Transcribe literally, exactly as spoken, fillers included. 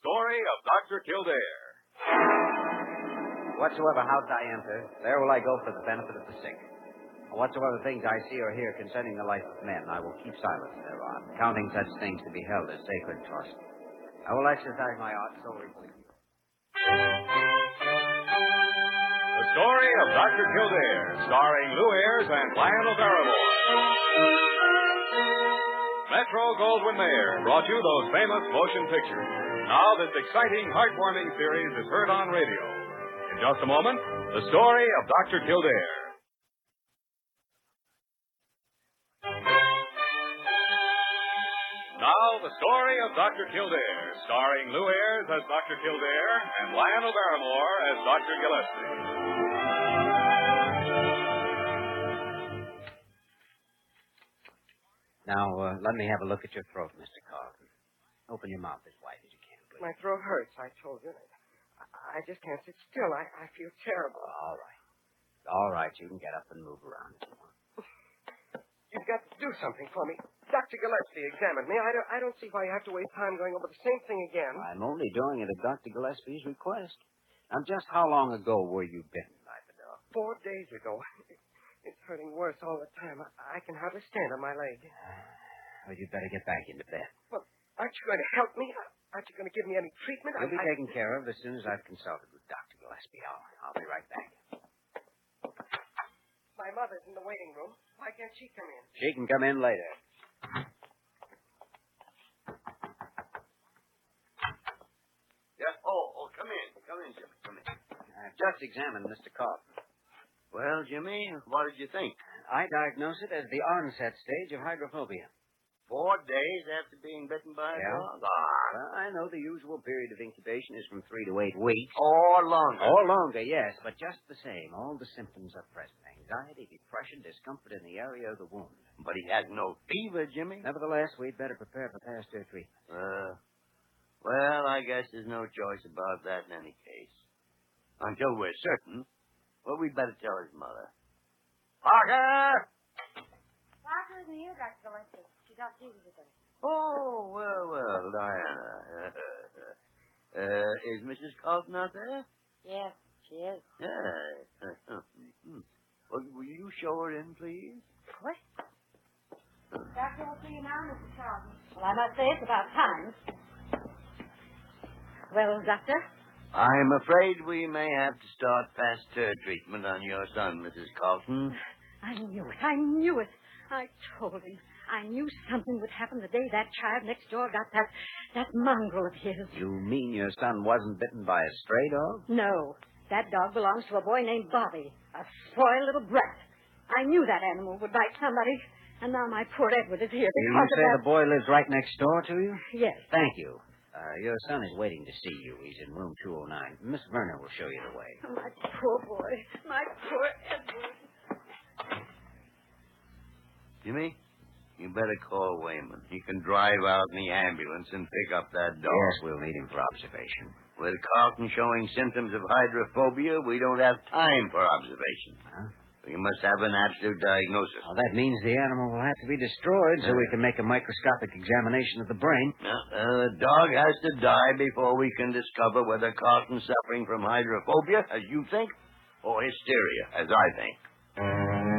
story of Doctor Kildare. Whatsoever house I enter, there will I go for the benefit of the sick. Whatsoever things I see or hear concerning the life of men, I will keep silence thereon, counting such things to be held as sacred trust. I will exercise my art solely for you. The story of Doctor Kildare, starring Lou Ayres and Lionel Barrymore. Metro-Goldwyn-Mayer brought you those famous motion pictures. Now this exciting, heartwarming series is heard on radio. In just a moment, the story of Doctor Kildare. Now, the story of Doctor Kildare, starring Lou Ayres as Doctor Kildare and Lionel Barrymore as Doctor Gillespie. Now, uh, let me have a look at your throat, Mister Carlton. Open your mouth as wide as you can, please. My throat hurts, I told you. I, I just can't sit still. I, I feel terrible. Oh, all right. All right, you can get up and move around if you want. You've got to do something for me. Doctor Gillespie examined me. I don't, I don't see why you have to waste time going over the same thing again. I'm only doing it at Doctor Gillespie's request. Now, just how long ago were you bitten by the dog? Four days ago. It's hurting worse all the time. I, I can hardly stand on my leg. Well, you'd better get back into bed. Well, aren't you going to help me? Aren't you going to give me any treatment? You'll be I, taken care of as soon as I've consulted with Doctor Gillespie. I'll, I'll be right back. My mother's in the waiting room. Why can't she come in? She can come in later. Yeah? Oh, oh, come in. Come in, Jimmy. Come in. I've just examined Mister Carlton. Well, Jimmy, what did you think? I diagnose it as the onset stage of hydrophobia. Four days after being bitten by a Yeah. dog? Ah. Well, I know the usual period of incubation is from three to eight weeks. Or longer. Or longer, yes. But just the same, all the symptoms are present. Anxiety, depression, discomfort in the area of the wound. But he had no fever, Jimmy. Nevertheless, we'd better prepare for pasteur treatment. Uh, well, I guess there's no choice about that in any case. Until we're certain. Well, we'd better tell his mother. Parker! Parker isn't here, Doctor Gillespie. She's off duty today. Oh, well, well, Diana. uh, is Missus Carlton out there? Yes, she is. Yeah. Well, will you show her in, please? What? Doctor will see you now, Mister Carlton. Well, I must say it's about time. Well, Doctor? I'm afraid we may have to start pasteur treatment on your son, Missus Carlton. I knew it. I knew it. I told him. I knew something would happen the day that child next door got that that mongrel of his. You mean your son wasn't bitten by a stray dog? No. That dog belongs to a boy named Bobby, a spoiled little brat. I knew that animal would bite somebody, and now my poor Edward is here. You say the boy lives right next door to you? Yes. Thank you. Uh, your son is waiting to see you. He's in room two oh nine. Miss Verner will show you the way. Oh, my poor boy. My poor Edward. Jimmy, you better call Wayman. He can drive out in the ambulance and pick up that dog. Yes, we'll need him for observation. With Carlton showing symptoms of hydrophobia, we don't have time for observation. Huh? We must have an absolute diagnosis. Well, that means the animal will have to be destroyed so we can make a microscopic examination of the brain. No, uh, the dog has to die before we can discover whether Carlton's suffering from hydrophobia, as you think, or hysteria, as I think.